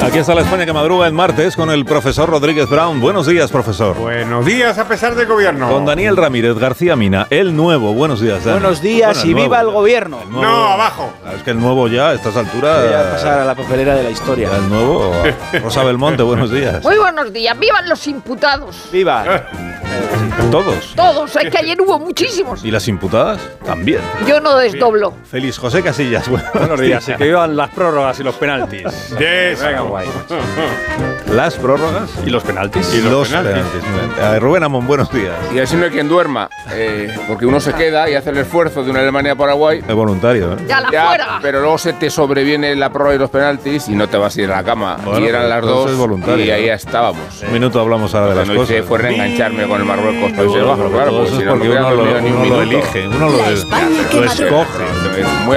Aquí está la España que madruga en martes con el profesor Rodríguez Brown. Buenos días, profesor. Buenos días, a pesar del gobierno. Con Daniel Ramírez García Mina, el nuevo. Buenos días, Dani. Buenos días, bueno, y nuevo, viva el gobierno. El nuevo. No, abajo. Es que el nuevo ya, a estas alturas... Voy a pasar a la papelera de la historia. El nuevo. Rosa Belmonte, buenos días. Muy buenos días. ¡Vivan los imputados! ¡Viva! ¿Todos? Todos. Es que ayer hubo muchísimos. ¿Y las imputadas? También. Yo no desdoblo. Feliz José Casillas. Buenos días. Y que vivan las prórrogas y los penaltis. Venga, guay. Las prórrogas y los penaltis. Y los penaltis. Rubén Amón, buenos días. Y así no hay quien duerma, porque uno se queda y hace el esfuerzo de una Alemania a Paraguay. Es voluntario, ¿eh? Ya la fuera. Pero luego se te sobreviene la prórroga y los penaltis y no te vas a ir a la cama. Bueno, y eran las dos y ahí estábamos. Un minuto hablamos ahora de las cosas. No hice fue reengancharme con el Marruecos Países Bajos, claro. Eso es porque uno lo elige, uno lo escoge.